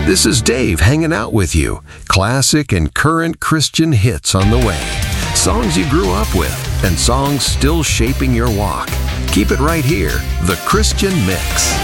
This is Dave hanging out with you. Classic and current Christian hits on the way. Songs you grew up with and songs still shaping your walk. Keep it right here, The Christian Mix.